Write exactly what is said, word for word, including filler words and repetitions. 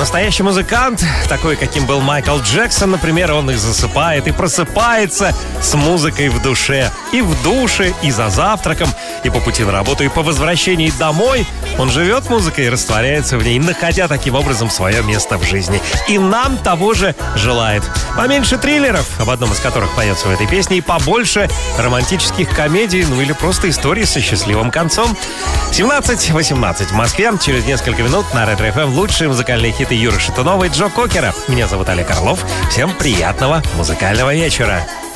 Настоящий музыкант, такой, каким был Майкл Джексон, например, он и засыпает, и просыпается с музыкой в душе. И в душе, и за завтраком, и по пути на работу, и по возвращении домой. Он живет музыкой и растворяется в ней, находя таким образом свое место в жизни. И нам того же желает. Поменьше триллеров, об одном из которых поется в этой песне, и побольше романтических комедий, ну или просто историй со счастливым концом. семнадцать восемнадцать в Москве. Через несколько минут на Ретро эф эм лучшие музыкальные хиты Юры Шатунова и Джо Кокера. Меня зовут Олег Орлов. Всем приятного музыкального вечера.